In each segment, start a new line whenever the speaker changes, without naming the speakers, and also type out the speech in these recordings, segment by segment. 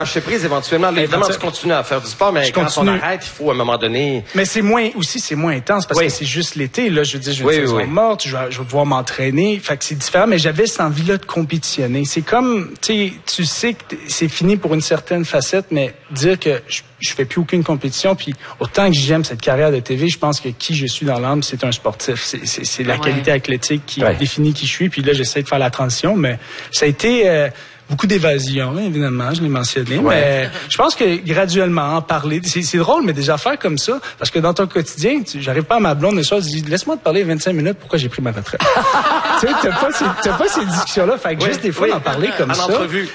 lâcher prise éventuellement. Là, évidemment, tu continues à faire du sport, mais quand on arrête, il faut à un moment donné...
Mais c'est moins intense parce que c'est juste l'été. Là, je veux dire, j'ai une saison morte, je vais pouvoir m'entraîner. Fait que c'est différent, mais j'avais cette envie-là de compétitionner. C'est comme, tu sais que c'est fini pour une certaine facette, mais dire que je fais plus aucune compétition, puis autant que j'aime cette carrière de TV, je pense que qui je suis dans l'âme, c'est un sportif. C'est la qualité athlétique qui définit qui je suis, puis là, j'essaie de faire la transition, mais ça a été... beaucoup d'évasion, évidemment, je l'ai mentionné, mais je pense que graduellement, en parler, c'est drôle, mais des affaires comme ça, parce que dans ton quotidien, j'arrive pas à ma blonde, le soir, je dis, laisse-moi te parler 25 minutes, pourquoi j'ai pris ma retraite. Tu sais, t'as pas ces discussions-là, fait que juste des fois d'en parler comme ça.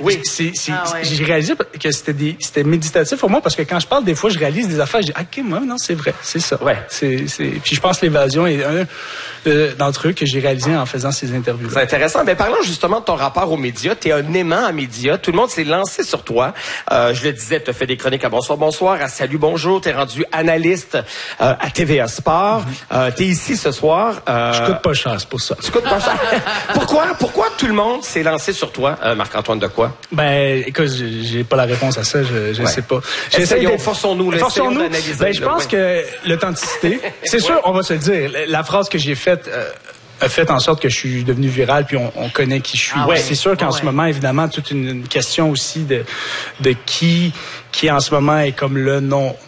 J'ai réalisé que c'était méditatif pour moi, parce que quand je parle, des fois, je réalise des affaires, je dis, ok, moi, non, c'est vrai, c'est ça. Puis je pense que l'évasion est un d'entre eux que j'ai réalisé en faisant ces interviews-là.
C'est intéressant. Ben, parlons justement de ton rapport aux médias. T'es un aimant à médias. Tout le monde s'est lancé sur toi. Je le disais, tu as fait des chroniques à Bonsoir, Bonsoir, à Salut, Bonjour. Tu es rendu analyste à TVA Sport. Tu es ici ce soir.
Je coûte pas cher, c'est pour ça.
Tu coûtes pas cher. Pourquoi tout le monde s'est lancé sur toi, Marc-Antoine Dequoy?
Ben, écoute, j'ai pas la réponse à ça. Je sais pas.
Forçons-nous.
Ben, je pense que l'authenticité, c'est sûr, on va se le dire. La phrase que j'ai faite a fait en sorte que je suis devenu viral, puis on connaît qui je suis. C'est sûr qu'en ce moment, évidemment, toute une question aussi de qui en ce moment est comme le nom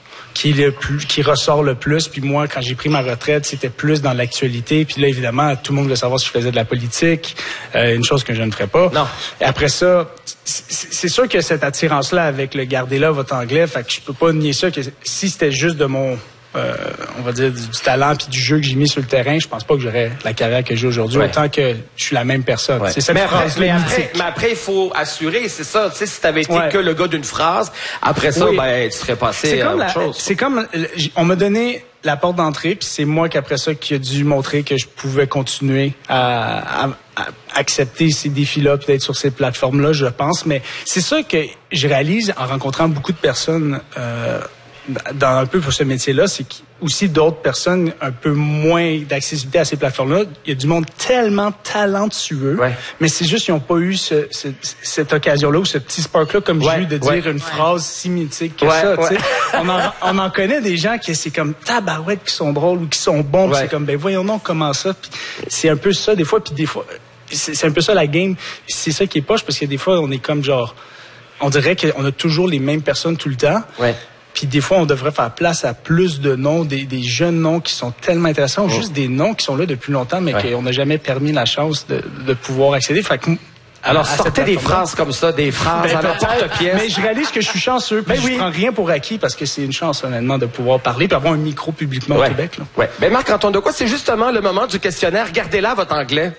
qui ressort le plus. Puis moi, quand j'ai pris ma retraite, c'était plus dans l'actualité. Puis là, évidemment, tout le monde voulait savoir si je faisais de la politique, une chose que je ne ferais pas.
Non.
Et après ça, c'est sûr que cette attirance-là avec le gardez-là votre anglais, fait que je peux pas nier ça, que si c'était juste de mon... on va dire du talent puis du jeu que j'ai mis sur le terrain, je pense pas que j'aurais la carrière que j'ai aujourd'hui, autant que je suis la même personne. C'est cette phrase-là.
Mais après, il faut assurer, c'est ça. Tu sais, si t'avais été que le gars d'une phrase, après ça, ben, tu serais passé à autre chose.
C'est comme, on m'a donné la porte d'entrée, puis c'est moi qu'après ça qui a dû montrer que je pouvais continuer à accepter ces défis-là, puis d'être sur ces plateformes-là, je pense. Mais c'est ça que je réalise en rencontrant beaucoup de personnes dans un peu pour ce métier-là, c'est aussi d'autres personnes un peu moins d'accessibilité à ces plateformes-là. Il y a du monde tellement talentueux, mais c'est juste qu'ils n'ont pas eu cette occasion-là ou ce petit spark-là, comme j'ai eu, de dire une phrase si mythique que ça. Tu sais. On en connaît des gens qui c'est comme tabarouette, qui sont drôles ou qui sont bons, c'est comme ben voyons donc comment ça. Puis c'est un peu ça des fois, puis des fois c'est un peu ça la game. C'est ça qui est poche parce que des fois on est comme genre, on dirait qu'on a toujours les mêmes personnes tout le temps. Puis des fois, on devrait faire place à plus de noms, des jeunes noms qui sont tellement intéressants, ou juste des noms qui sont là depuis longtemps, mais qu'on n'a jamais permis la chance de pouvoir accéder. Fait que,
alors, sortez des phrases comme ça, des phrases à la porte-pièce.
Mais je réalise que je suis chanceux, puis je prends rien pour acquis, parce que c'est une chance, honnêtement, de pouvoir parler, puis avoir un micro publiquement au Québec. Là.
Ben Marc-Antoine Dequoy, c'est justement le moment du questionnaire. Gardez-là votre anglais.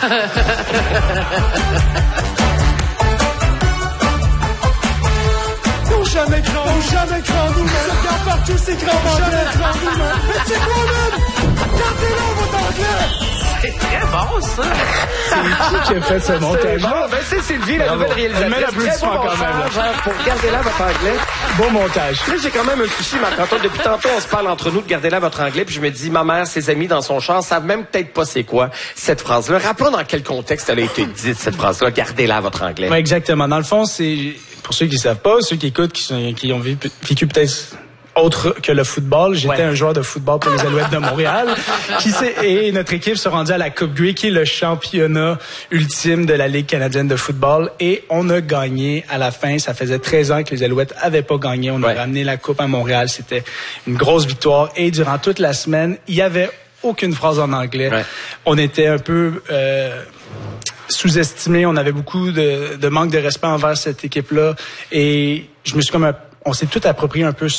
Jamais grand, nous, regarde partout, c'est grand, jamais grand, nous, mais c'est quoi, même? Gardez-là votre anglais!
C'est très bon, ça!
C'est qui a fait ce montage?
Ben, c'est Sylvie, la nouvelle réalisatrice.
Elle met l'applaudissement quand même.
Pour Gardez-là votre anglais.
Bon montage.
Là, j'ai quand même un souci, Marc-Antoine. Depuis tantôt, on se parle entre nous de Gardez-là votre anglais, puis je me dis, ma mère, ses amis dans son char savent même peut-être pas c'est quoi cette phrase-là. Rappelons dans quel contexte elle a été dite, cette phrase-là. Gardez-là votre anglais.
Ouais, exactement. Dans le fond, c'est... Pour ceux qui savent pas, ceux qui écoutent, qui ont vécu peut-être autre que le football. J'étais un joueur de football pour les Alouettes de Montréal. Et notre équipe se rendit à la Coupe Grey, qui est le championnat ultime de la Ligue canadienne de football. Et on a gagné à la fin. Ça faisait 13 ans que les Alouettes avaient pas gagné. On a ramené la Coupe à Montréal. C'était une grosse victoire. Et durant toute la semaine, il y avait aucune phrase en anglais. On était un peu... sous-estimé, on avait beaucoup de manque de respect envers cette équipe-là, et je me suis on s'est tout approprié un peu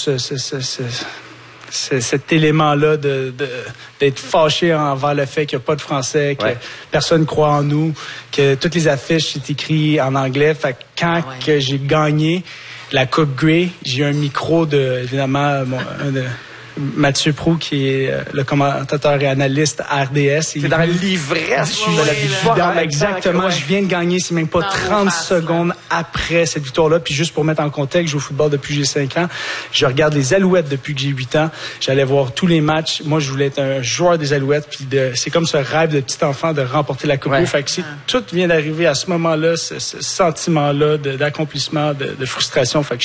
cet élément-là d'être fâché envers le fait qu'il n'y a pas de français, que personne croit en nous, que toutes les affiches c'est écrit en anglais. Fait que quand que j'ai gagné la Coupe Grey, j'ai eu un micro évidemment Mathieu Proulx, qui est le commentateur et analyste à RDS.
C'est dans l'ivresse
de la victoire. Exactement. Je viens de gagner, c'est même pas 30 secondes après cette victoire-là. Puis juste pour mettre en contexte, je joue au football depuis que j'ai 5 ans. Je regarde les Alouettes depuis que j'ai 8 ans. J'allais voir tous les matchs. Moi, je voulais être un joueur des Alouettes. Puis c'est comme ce rêve de petit enfant de remporter la Coupe. Fait que tout vient d'arriver à ce moment-là, ce sentiment-là d'accomplissement, de frustration. Fait que